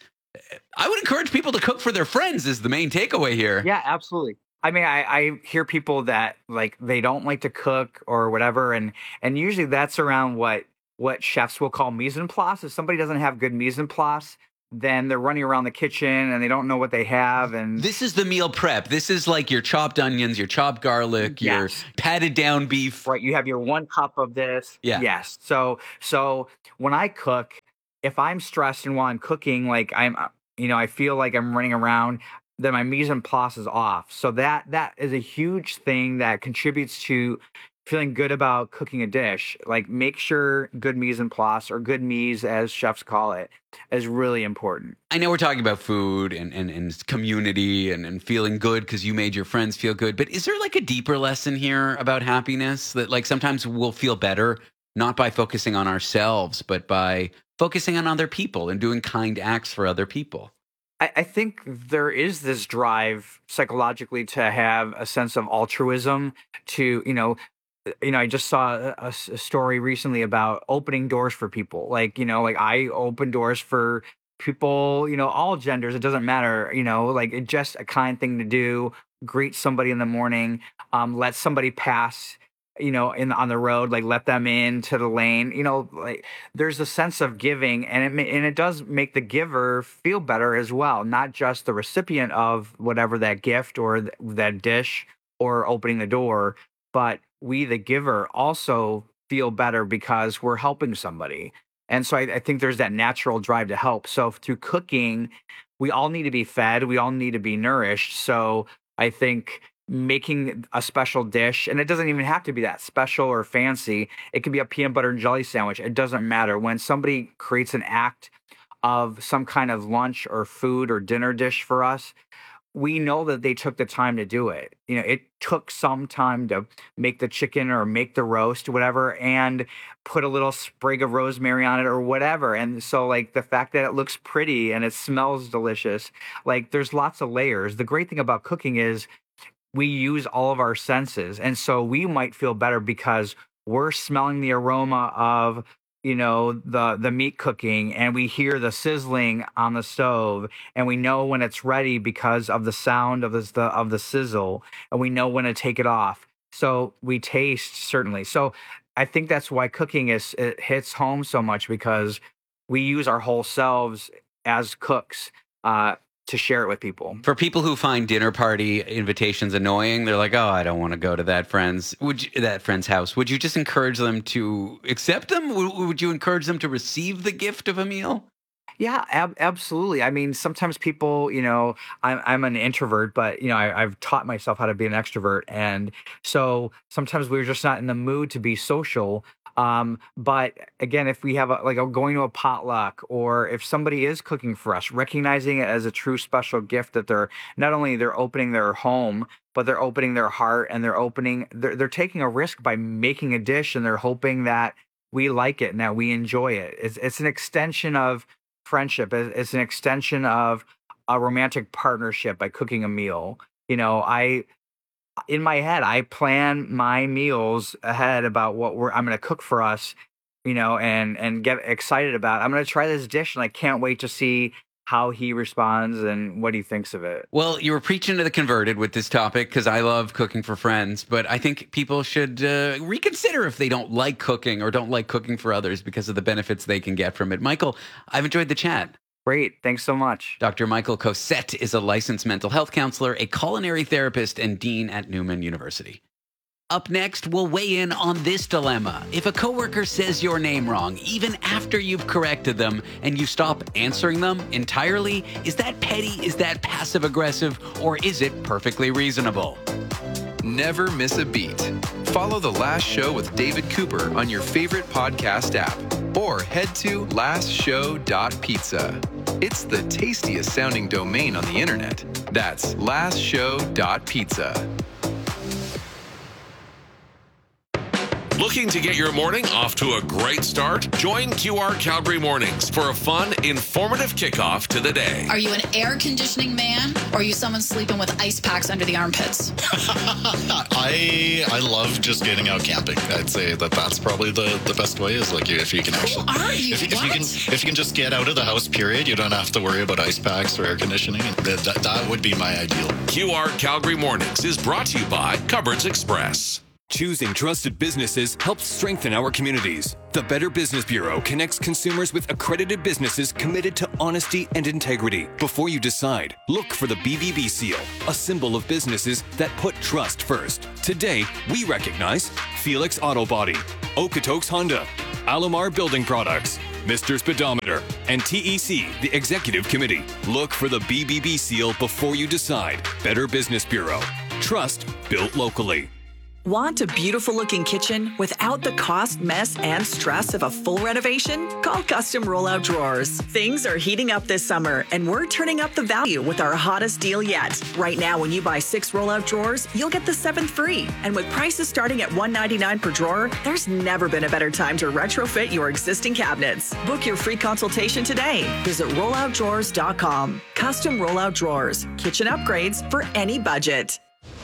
I would encourage people to cook for their friends is the main takeaway here. Yeah, absolutely. I mean, I, I hear people that like they don't like to cook or whatever, and and usually that's around what what chefs will call mise en place. If somebody doesn't have good mise en place, then they're running around the kitchen and they don't know what they have. And this is the meal prep. This is like your chopped onions, your chopped garlic, yes. your patted down beef. Right. You have your one cup of this. Yeah. Yes. So, so when I cook, if I'm stressed and while I'm cooking, like I'm, you know, I feel like I'm running around, then my mise en place is off. So that, that is a huge thing that contributes to feeling good about cooking a dish. Like make sure good mise en place, or good mise as chefs call it, is really important. I know we're talking about food and, and, and community and, and feeling good because you made your friends feel good, but is there like a deeper lesson here about happiness that like sometimes we'll feel better not by focusing on ourselves, but by focusing on other people and doing kind acts for other people? I, I think there is this drive psychologically to have a sense of altruism, to, you know, you know, I just saw a, a story recently about opening doors for people. Like, you know, like I open doors for people, you know, all genders. It doesn't matter, you know, like it's just a kind thing to do. Greet somebody in the morning, um, let somebody pass, you know, in on the road, like let them into the lane. You know, like there's a sense of giving, and it and it does make the giver feel better as well, not just the recipient of whatever that gift or th- that dish or opening the door, but we, the giver, also feel better because we're helping somebody. And so I, I think there's that natural drive to help. So through cooking, we all need to be fed. We all need to be nourished. So I think making a special dish, and it doesn't even have to be that special or fancy. It could be a peanut butter and jelly sandwich. It doesn't matter. When somebody creates an act of some kind of lunch or food or dinner dish for us, we know that they took the time to do it. You know, it took some time to make the chicken or make the roast, whatever, and put a little sprig of rosemary on it or whatever. And so like the fact that it looks pretty and it smells delicious, like there's lots of layers. The great thing about cooking is we use all of our senses. And so we might feel better because we're smelling the aroma of, you know, the the meat cooking, and we hear the sizzling on the stove, and we know when it's ready because of the sound of the of the sizzle, and we know when to take it off. So we taste, certainly. So I think that's why cooking is it hits home so much, because we use our whole selves as cooks uh, to share it with people. For people who find dinner party invitations annoying, they're like, "Oh, I don't want to go to that friend's would you, that friend's house." Would you just encourage them to accept them? Would, would you encourage them to receive the gift of a meal? Yeah, ab- absolutely. I mean, sometimes people, you know, I'm I'm an introvert, but you know, I, I've taught myself how to be an extrovert, and so sometimes we're just not in the mood to be social. Um, but again, if we have a, like a, going to a potluck, or if somebody is cooking for us, recognizing it as a true special gift that they're not only they're opening their home, but they're opening their heart, and they're opening, they're, they're taking a risk by making a dish, and they're hoping that we like it and that we enjoy it. It's, it's an extension of friendship. It's an extension of a romantic partnership by cooking a meal. You know, I, in my head, I plan my meals ahead about what we're, I'm going to cook for us, you know, and, and get excited about it. I'm going to try this dish, and I can't wait to see how he responds and what he thinks of it. Well, you were preaching to the converted with this topic, because I love cooking for friends, but I think people should uh, reconsider if they don't like cooking or don't like cooking for others because of the benefits they can get from it. Michael, I've enjoyed the chat. Great. Thanks so much. Doctor Michael Cosette is a licensed mental health counselor, a culinary therapist, and dean at Newman University. Up next, we'll weigh in on this dilemma. If a coworker says your name wrong, even after you've corrected them, and you stop answering them entirely, is that petty, is that passive-aggressive, or is it perfectly reasonable? Never miss a beat. Follow The Last Show with David Cooper on your favorite podcast app, or head to last show dot pizza. It's the tastiest sounding domain on the internet. That's last show dot pizza. Looking to get your morning off to a great start? Join Q R Calgary Mornings for a fun, informative kickoff to the day. Are you an air conditioning man, or are you someone sleeping with ice packs under the armpits? I I love just getting out camping. I'd say that that's probably the, the best way is like if you can actually. Who are you? If, if what? you can if you can just get out of the house, period, you don't have to worry about ice packs or air conditioning. That, that, that would be my ideal. Q R Calgary Mornings is brought to you by Cupboards Express. Choosing trusted businesses helps strengthen our communities. The Better Business Bureau connects consumers with accredited businesses committed to honesty and integrity. Before you decide, look for the B B B seal, a symbol of businesses that put trust first. Today, we recognize Felix Auto Body, Okotoks Honda, Alomar Building Products, Mister Speedometer, and T E C, the Executive Committee. Look for the B B B seal before you decide. Better Business Bureau. Trust built locally. Want a beautiful looking kitchen without the cost, mess, and stress of a full renovation? Call Custom Rollout Drawers. Things are heating up this summer, and we're turning up the value with our hottest deal yet. Right now, when you buy six rollout drawers, you'll get the seventh free. And with prices starting at one hundred ninety-nine dollars per drawer, there's never been a better time to retrofit your existing cabinets. Book your free consultation today. Visit rollout drawers dot com. Custom Rollout Drawers. Kitchen upgrades for any budget.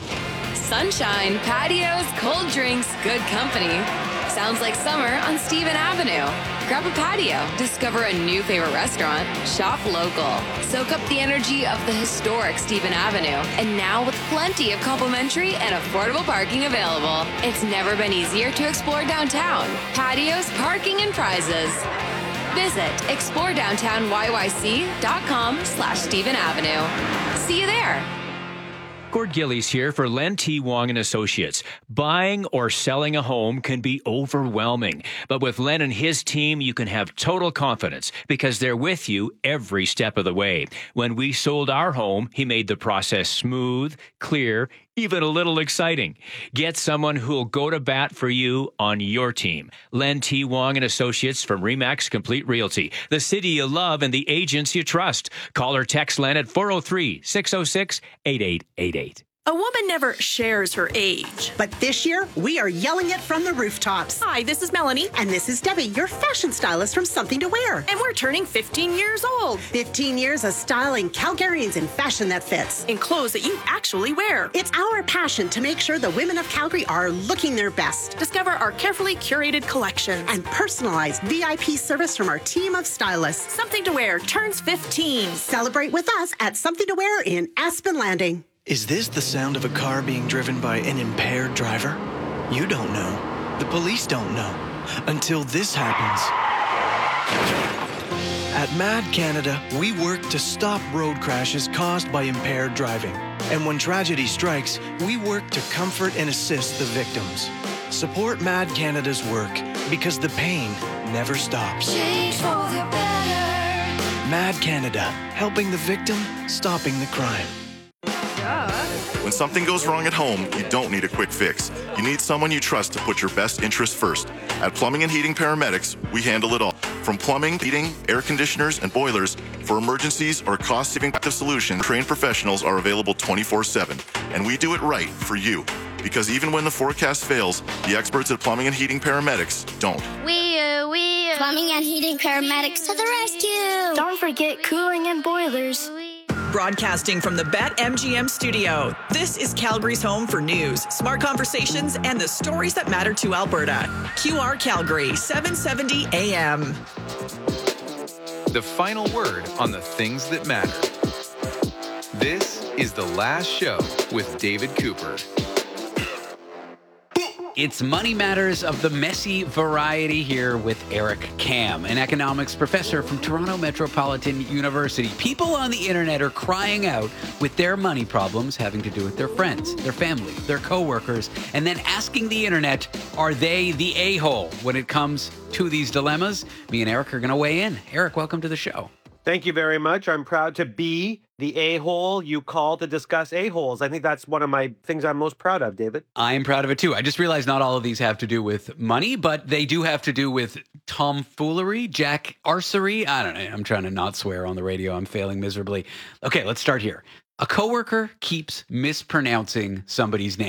Sunshine, patios, cold drinks, good company. Sounds like summer on Stephen Avenue. Grab a patio, discover a new favorite restaurant, shop local, soak up the energy of the historic Stephen Avenue, and now with plenty of complimentary and affordable parking available. It's never been easier to explore downtown. Patios, parking, and prizes. Visit explore downtown y y c dot com slash Stephen Avenue. See you there. Gord Gillies here for Len T. Wong and Associates. Buying or selling a home can be overwhelming, but with Len and his team, you can have total confidence because they're with you every step of the way. When we sold our home, he made the process smooth, clear, even a little exciting. Get someone who'll go to bat for you on your team. Len T. Wong and Associates from Remax Complete Realty, the city you love and the agents you trust. Call or text Len at four oh three, six oh six, eight eight eight eight. A woman never shares her age. But this year, we are yelling it from the rooftops. Hi, this is Melanie. And this is Debbie, your fashion stylist from Something to Wear. And we're turning fifteen years old. fifteen years of styling Calgarians in fashion that fits. In clothes that you actually wear. It's our passion to make sure the women of Calgary are looking their best. Discover our carefully curated collection. And personalized V I P service from our team of stylists. Something to Wear turns fifteen. Celebrate with us at Something to Wear in Aspen Landing. Is this the sound of a car being driven by an impaired driver? You don't know. The police don't know. Until this happens. At Mad Canada, we work to stop road crashes caused by impaired driving. And when tragedy strikes, we work to comfort and assist the victims. Support Mad Canada's work because the pain never stops. Change for the better. Mad Canada, helping the victim, stopping the crime. When something goes wrong at home, you don't need a quick fix. You need someone you trust to put your best interests first. At Plumbing and Heating Paramedics, we handle it all. From plumbing, heating, air conditioners, and boilers, for emergencies or cost-saving solutions, trained professionals are available twenty-four seven. And we do it right for you. Because even when the forecast fails, the experts at Plumbing and Heating Paramedics don't. We, uh, we, uh, Plumbing and Heating Paramedics to the rescue. Don't forget cooling and boilers. Broadcasting from the Bet M G M studio, this is Calgary's home for news, smart conversations, and the stories that matter to Alberta. Q R Calgary, seven seventy A M. The final word on the things that matter. This is The Last Show with David Cooper. It's Money Matters of the messy variety here with Eric Kam, an economics professor from Toronto Metropolitan University. People on the internet are crying out with their money problems having to do with their friends, their family, their coworkers, and then asking the internet, are they the a-hole when it comes to these dilemmas? Me and Eric are going to weigh in. Eric, welcome to the show. Thank you very much. I'm proud to be the a-hole you call to discuss a-holes. I think that's one of my things I'm most proud of, David. I'm proud of it too. I just realized not all of these have to do with money, but they do have to do with tomfoolery, jackarsery. I don't know. I'm trying to not swear on the radio. I'm failing miserably. Okay, let's start here. A coworker keeps mispronouncing somebody's name.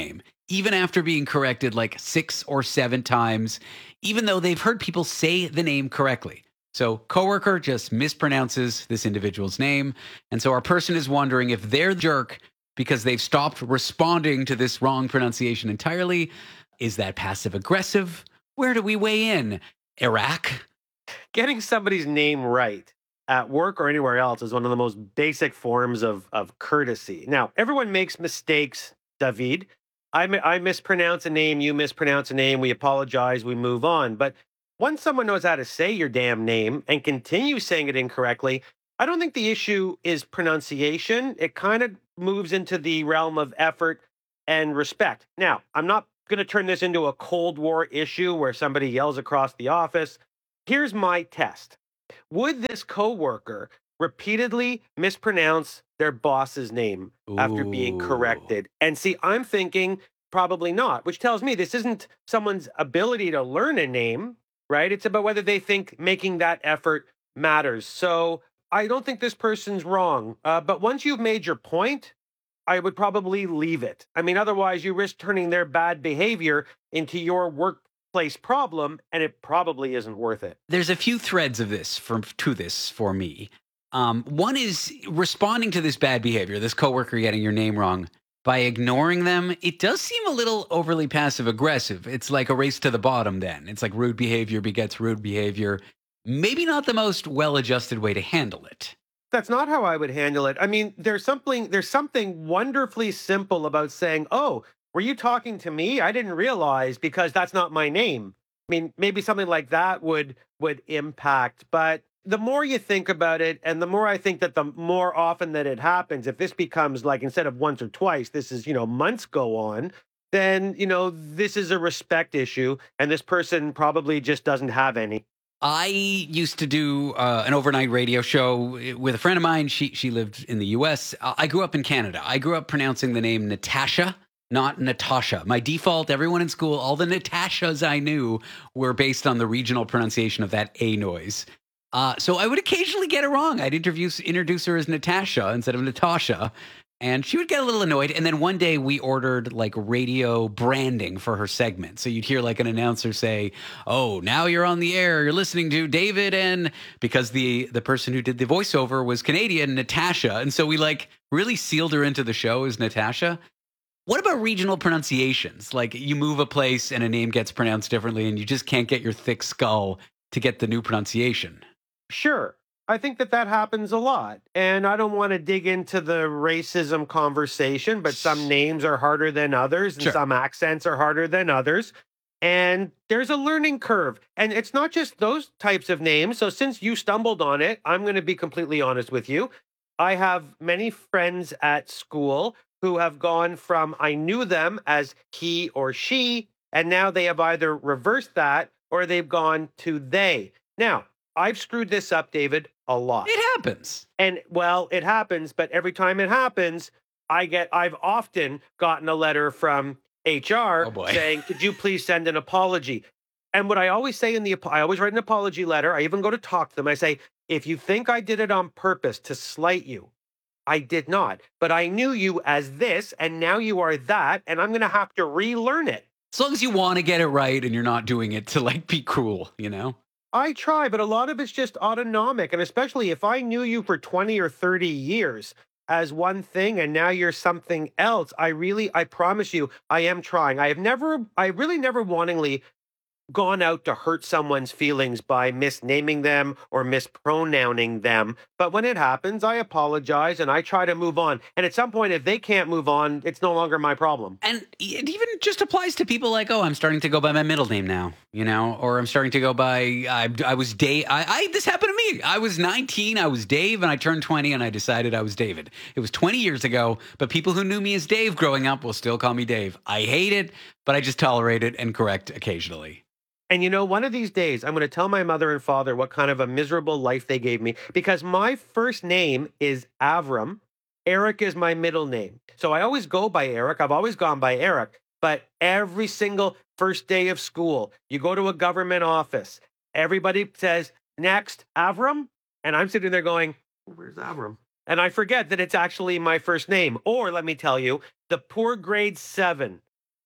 even after being corrected like six or seven times, even though they've heard people say the name correctly. So coworker just mispronounces this individual's name. And so our person is wondering if they're the jerk because they've stopped responding to this wrong pronunciation entirely. Is that passive aggressive? Where do we weigh in? Iraq? Getting somebody's name right at work or anywhere else is one of the most basic forms of, of courtesy. Now, everyone makes mistakes, David. I, I mispronounce a name, you mispronounce a name, we apologize, we move on. But once someone knows how to say your damn name and continues saying it incorrectly, I don't think the issue is pronunciation. It kind of moves into the realm of effort and respect. Now, I'm not going to turn this into a Cold War issue where somebody yells across the office. Here's my test. Would this coworker repeatedly mispronounce their boss's name Ooh. After being corrected? And see, I'm thinking probably not, which tells me this isn't someone's ability to learn a name, right? It's about whether they think making that effort matters. So I don't think this person's wrong. Uh, but once you've made your point, I would probably leave it. I mean, otherwise you risk turning their bad behavior into your workplace problem, and it probably isn't worth it. There's a few threads of this from to this for me. Um, one is responding to this bad behavior, this coworker getting your name wrong, by ignoring them. It does seem a little overly passive aggressive. It's like a race to the bottom then. It's like rude behavior begets rude behavior. Maybe not the most well-adjusted way to handle it. That's not how I would handle it. I mean, there's something there's something wonderfully simple about saying, "Oh, were you talking to me? I didn't realize because that's not my name." I mean, maybe something like that would would impact, but the more you think about it, and the more I think that the more often that it happens, if this becomes like instead of once or twice, this is, you know, months go on, then, you know, this is a respect issue, and this person probably just doesn't have any. I used to do uh, an overnight radio show with a friend of mine. She she lived in the U S. I grew up in Canada. I grew up pronouncing the name Natasha, not Natasha. My default, everyone in school, all the Natashas I knew were based on the regional pronunciation of that A noise. Uh, so I would occasionally get it wrong. I'd introduce, introduce her as Natasha instead of Natasha. And she would get a little annoyed. And then one day we ordered like radio branding for her segment. So you'd hear like an announcer say, "Oh, now you're on the air. You're listening to David," and because the the person who did the voiceover was Canadian, Natasha. And so we like really sealed her into the show as Natasha. What about regional pronunciations? Like you move a place and a name gets pronounced differently and you just can't get your thick skull to get the new pronunciation. Sure. I think that that happens a lot. And I don't want to dig into the racism conversation, but some names are harder than others and sure. some accents are harder than others. And there's a learning curve. And it's not just those types of names. So since you stumbled on it, I'm going to be completely honest with you. I have many friends at school who have gone from I knew them as he or she, and now they have either reversed that or they've gone to they. Now, I've screwed this up, David, a lot. It happens. And well, it happens, but every time it happens, I get, I've often gotten a letter from H R oh saying, "Could you please send an apology?" And what I always say in the, I always write an apology letter. I even go to talk to them. I say, "If you think I did it on purpose to slight you, I did not. But I knew you as this, and now you are that, and I'm going to have to relearn it." As long as you want to get it right and you're not doing it to like be cruel, you know? I try, but a lot of it's just autonomic. And especially if I knew you for twenty or thirty years as one thing and now you're something else, I really, I promise you, I am trying. I have never, I really never wantingly gone out to hurt someone's feelings by misnaming them or mispronouncing them. But when it happens, I apologize and I try to move on. And at some point, if they can't move on, it's no longer my problem. And it even just applies to people like, "Oh, I'm starting to go by my middle name now," you know, or I'm starting to go by, I, I was Dave. I, I, this happened to me. I was nineteen, I was Dave, and I turned twenty and I decided I was David. It was twenty years ago, but people who knew me as Dave growing up will still call me Dave. I hate it, but I just tolerate it and correct occasionally. And you know, one of these days, I'm going to tell my mother and father what kind of a miserable life they gave me because my first name is Avram. Eric is my middle name. So I always go by Eric. I've always gone by Eric. But every single first day of school, you go to a government office, everybody says, "Next, Avram." And I'm sitting there going, "Where's Avram?" And I forget that it's actually my first name. Or let me tell you, the poor grade seven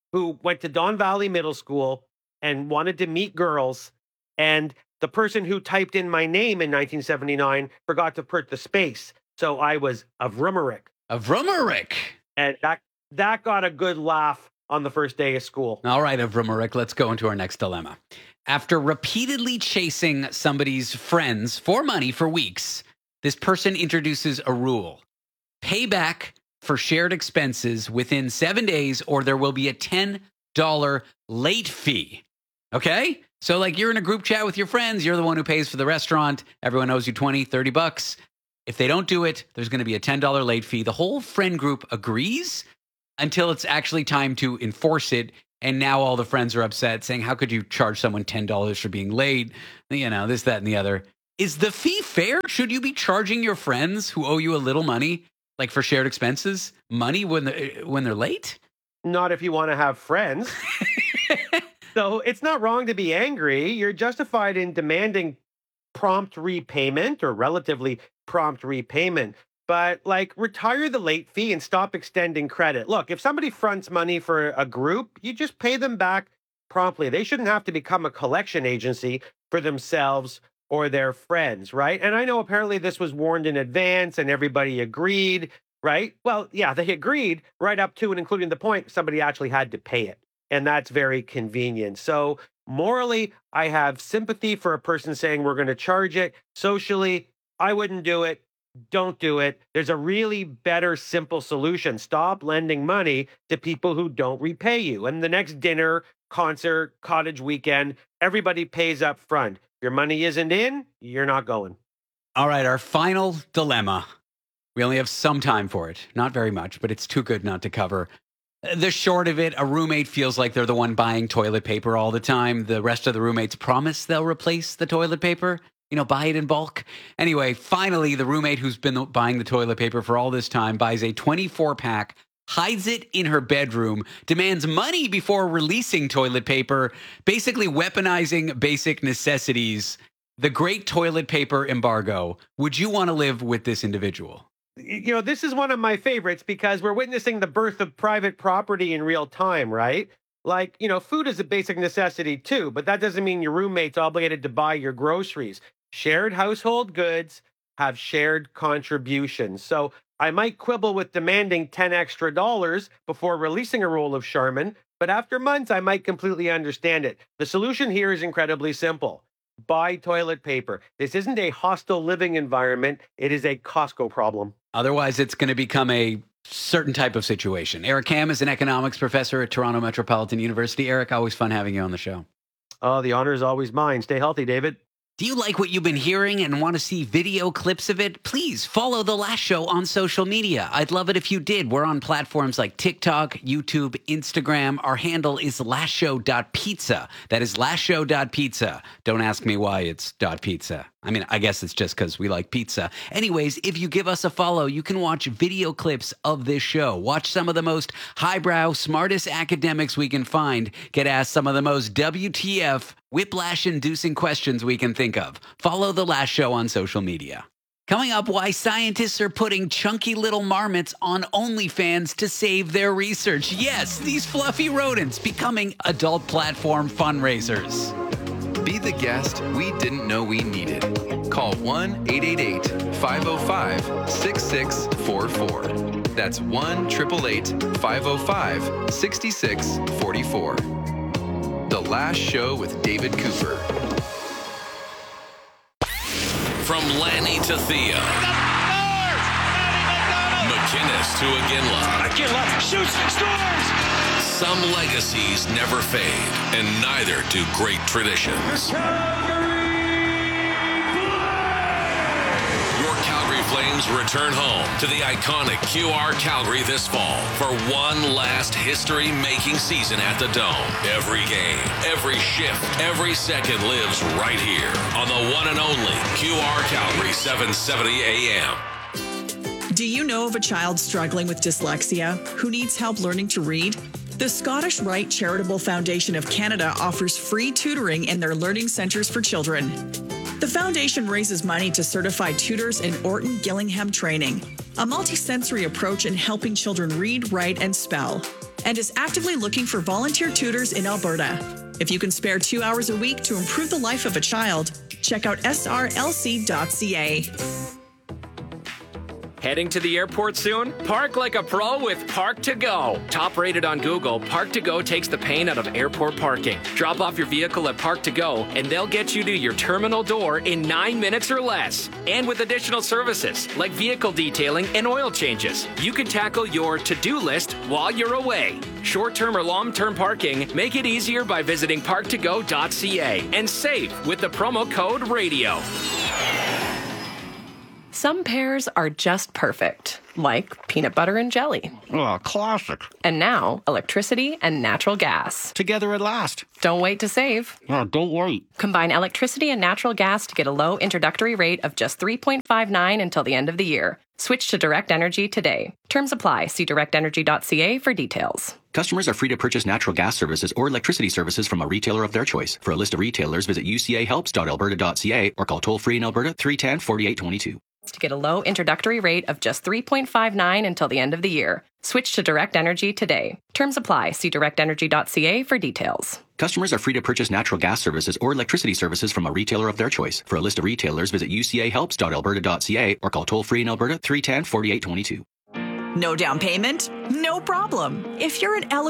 who went to Don Valley Middle School and wanted to meet girls, and the person who typed in my name in nineteen seventy-nine forgot to put the space. So I was Avrumarik. Avrumarik. And that that got a good laugh on the first day of school. All right, Avrumarik, let's go into our next dilemma. After repeatedly chasing somebody's friends for money for weeks, this person introduces a rule. Pay back for shared expenses within seven days or there will be a ten dollars late fee. Okay? So like you're in a group chat with your friends, you're the one who pays for the restaurant, everyone owes you twenty, thirty bucks. If they don't do it, there's going to be a ten dollars late fee. The whole friend group agrees until it's actually time to enforce it. And now all the friends are upset saying, how could you charge someone ten dollars for being late? You know, this, that, and the other. Is the fee fair? Should you be charging your friends who owe you a little money, like for shared expenses, money when they're, when they're late? Not if you want to have friends. So it's not wrong to be angry. You're justified in demanding prompt repayment or relatively prompt repayment. But like retire the late fee and stop extending credit. Look, if somebody fronts money for a group, you just pay them back promptly. They shouldn't have to become a collection agency for themselves or their friends, right? And I know apparently this was warned in advance and everybody agreed, right? Well, yeah, they agreed right up to and including the point somebody actually had to pay it. And that's very convenient. So morally, I have sympathy for a person saying we're going to charge it. Socially, I wouldn't do it. Don't do it. There's a really better, simple solution. Stop lending money to people who don't repay you. And the next dinner, concert, cottage weekend, everybody pays up front. Your money isn't in, you're not going. All right, our final dilemma. We only have some time for it. Not very much, but it's too good not to cover. The short of it, a roommate feels like they're the one buying toilet paper all the time. The rest of the roommates promise they'll replace the toilet paper. You know, buy it in bulk. Anyway, finally, the roommate who's been buying the toilet paper for all this time buys a twenty-four pack, hides it in her bedroom, demands money before releasing toilet paper, basically weaponizing basic necessities. The great toilet paper embargo. Would you want to live with this individual? You know, this is one of my favorites because we're witnessing the birth of private property in real time, right? Like, you know, food is a basic necessity too, but that doesn't mean your roommate's obligated to buy your groceries. Shared household goods have shared contributions. So I might quibble with demanding ten extra dollars before releasing a roll of Charmin, but after months, I might completely understand it. The solution here is incredibly simple. Buy toilet paper. This isn't a hostile living environment. It is a Costco problem. Otherwise, it's going to become a certain type of situation. Eric Kam is an economics professor at Toronto Metropolitan University. Eric, always fun having you on the show. Oh, the honor is always mine. Stay healthy, David. Do you like what you've been hearing and want to see video clips of it? Please follow The Last Show on social media. I'd love it if you did. We're on platforms like TikTok, YouTube, Instagram. Our handle is last show dot pizza. That is last show dot pizza. Don't ask me why it's .pizza. I mean, I guess it's just because we like pizza. Anyways, if you give us a follow, you can watch video clips of this show. Watch some of the most highbrow, smartest academics we can find. Get asked some of the most W T F, whiplash-inducing questions we can think of. Follow The Last Show on social media. Coming up, why scientists are putting chunky little marmots on OnlyFans to save their research. Yes, these fluffy rodents becoming adult platform fundraisers. Be the guest we didn't know we needed. Call one eight eight eight, five oh five, six six four four. That's one eight eight eight, five oh five, six six four four. The Last Show with David Cooper. From Lanny to Thea. McInnes to Aginla. Aginla shoots, scores! Some legacies never fade, and neither do great traditions. Your Calgary Flames return home to the iconic Q R Calgary this fall for one last history-making season at the Dome. Every game, every shift, every second lives right here on the one and only Q R Calgary seven seventy A M. Do you know of a child struggling with dyslexia who needs help learning to read? The Scottish Rite Charitable Foundation of Canada offers free tutoring in their learning centres for children. The foundation raises money to certify tutors in Orton Gillingham training, a multisensory approach in helping children read, write, and spell. and is actively looking for volunteer tutors in Alberta. If you can spare two hours a week to improve the life of a child, check out S R L C dot C A. Heading to the airport soon? Park like a pro with Park to Go. Top rated on Google, Park to Go takes the pain out of airport parking. Drop off your vehicle at Park to Go, and they'll get you to your terminal door in nine minutes or less. And with additional services like vehicle detailing and oil changes, you can tackle your to-do list while you're away. Short-term or long-term parking, make it easier by visiting park to go dot C A and save with the promo code RADIO. Some pairs are just perfect, like peanut butter and jelly. Oh, classic. And now, electricity and natural gas. Together at last. Don't wait to save. Oh, don't wait. Combine electricity and natural gas to get a low introductory rate of just three point five nine until the end of the year. Switch to Direct Energy today. Terms apply. See direct energy dot C A for details. Customers are free to purchase natural gas services or electricity services from a retailer of their choice. For a list of retailers, visit u c a helps dot alberta dot c a or call toll-free in Alberta three one zero, four eight two two. To get a low introductory rate of just three point five nine until the end of the year. Switch to Direct Energy today. Terms apply. See direct energy dot C A for details. Customers are free to purchase natural gas services or electricity services from a retailer of their choice. For a list of retailers, visit u c a helps dot alberta dot c a or call toll-free in Alberta three one zero, four eight two two. No down payment? No problem. If you're an eligible